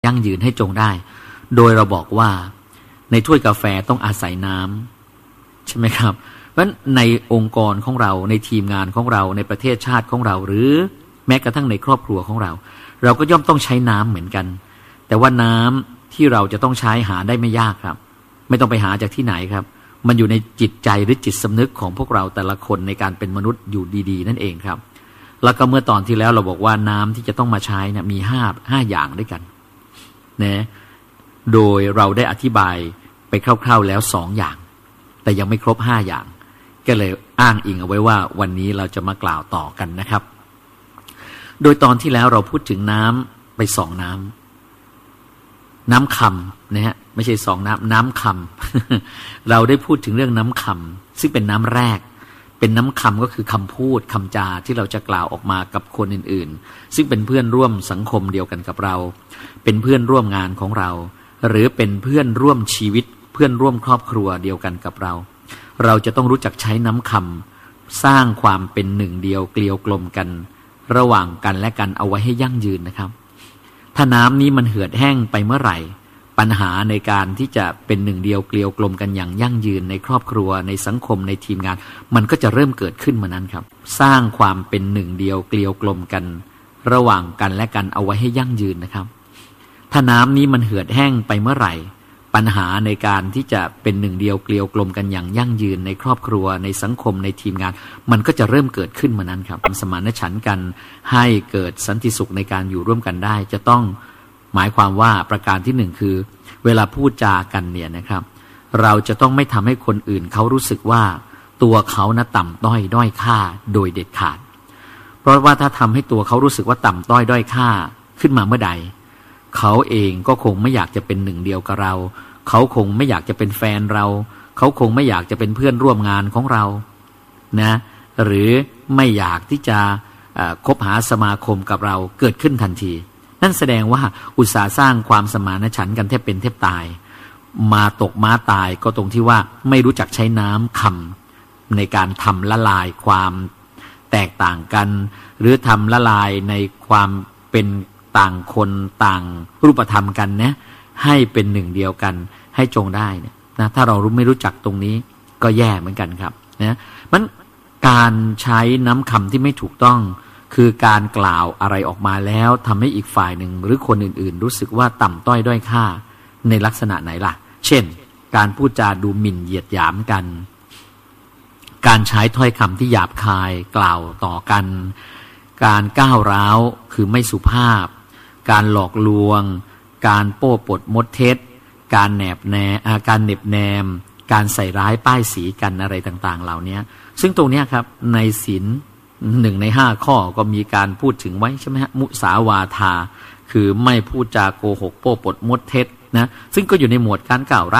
ยั่งยืนให้จงได้โดยเราบอกว่าในถ้วยกาแฟต้องอาศัยน้ำใช่ไหมครับเพราะฉะนั้นในองค์กรของเราในทีมงานของเราในประเทศชาติของเราหรือแม้กระทั่งในครอบครัวของเราเราก็ย่อมต้องใช้น้ำเหมือนกันแต่ว่าน้ำที่เราจะต้องใช้หาได้ไม่ยากครับไม่ต้องไปหาจากที่ไหนครับมันอยู่ในจิตใจหรือจิตสำนึกของพวกเราแต่ละคนในการเป็นมนุษย์อยู่ดีๆนั่นเองครับแล้วก็เมื่อตอนที่แล้วเราบอกว่าน้ำที่จะต้องมาใช้นะมีห้าอย่างด้วยกันนะโดยเราได้อธิบายไปคร่าวๆแล้ว2อย่างแต่ยังไม่ครบ5อย่างก็เลยอ้างอิงเอาไว้ว่าวันนี้เราจะมากล่าวต่อกันนะครับโดยตอนที่แล้วเราพูดถึงน้ำไป2น้ำคำนะฮะไม่ใช่2น้ำคำ เราได้พูดถึงเรื่องน้ำคำซึ่งเป็นน้ำแรกเป็นน้ำคำก็คือคำพูดคำจาที่เราจะกล่าวออกมากับคนอื่นๆซึ่งเป็นเพื่อนร่วมสังคมเดียวกันกับเราเป็นเพื่อนร่วมงานของเราหรือเป็นเพื่อนร่วมชีวิตเพื่อนร่วมครอบครัวเดียวกันกับเราเราจะต้องรู้จักใช้น้ำคำสร้างความเป็นหนึ่งเดียวเกลียวกลมกันระหว่างกันและกันเอาไว้ให้ยั่งยืนนะครับถ้าน้ำนี้มันเหือดแห้งไปเมื่อไหร่ปัญหาในการที่จะเป็นหนึ่งเดียวเกลียวกลมกันอย่างยั่งยืนในครอบครัวในสังคมในทีมงานมันก็จะเริ่มเกิดขึ้นมานั้นครับสร้างความเป็นหนึ่งเดียวเกลียวกลมกันระหว่างกันและกันเอาไว้ให้ยั่งยืนนะครับถ้าน้ำนี้มันเหือดแห้งไปเมื่อไหร่ปัญหาในการที่จะเป็นหนึ่งเดียวเกลียวกลมกันอย่างยั่งยืนในครอบครัวในสังคมในทีมงานมันก็จะเริ่มเกิดขึ้นมานั้นครับสมานฉันท์กันให้เกิดสันติสุขในการอยู่ร่วมกันได้จะต้องหมายความว่าประการที่1คือเวลาพูดจากันเนี่ยนะครับเราจะต้องไม่ทำให้คนอื่นเขารู้สึกว่าตัวเขานะต่ำต้อยด้อยค่าโดยเด็ดขาดเพราะว่าถ้าทำให้ตัวเขารู้สึกว่าต่ำต้อยด้อยค่าขึ้นมาเมื่อใดเขาเองก็คงไม่อยากจะเป็นหนึ่งเดียวกับเราเขาคงไม่อยากจะเป็นแฟนเราเขาคงไม่อยากจะเป็นเพื่อนร่วมงานของเรานะหรือไม่อยากที่จะคบหาสมาคมกับเราเกิดขึ้นทันทีนั่นแสดงว่าอุตสาห์สร้างความสมานฉันท์กันแทบเป็นแทบตายมาตกม้าตายก็ตรงที่ว่าไม่รู้จักใช้น้ำคำในการทำละลายความแตกต่างกันหรือทำละลายในความเป็นต่างคนต่างรูปธรรมกันนะให้เป็นหนึ่งเดียวกันให้จงได้นะถ้าเราไม่รู้จักตรงนี้ก็แย่เหมือนกันครับนะมันการใช้น้ำคำที่ไม่ถูกต้องคือการกล่าวอะไรออกมาแล้วทำให้อีกฝ่ายหนึ่งหรือคนอื่นๆรู้สึกว่าต่ำต้อยด้อยค่าในลักษณะไหนล่ะเช่นการพูดจาดูหมิ่นเหยียดหยามกันการใช้ถ้อยคำที่หยาบคายกล่าวต่อกันการก้าวร้าวคือไม่สุภาพการหลอกลวงการโป้ปดมดเท็จการเหน็บแนมการใส่ร้ายป้ายสีกันอะไรต่างๆเหล่านี้ซึ่งตรงนี้ครับในศีล1 ใน 5ข้อก็มีการพูดถึงไว้ใช่ไหมฮะมุสาวาทาคือไม่พูดจาโกหกโป้ปดมดเท็จนะซึ่งก็อยู่ในหมวดการกล่าวร้าย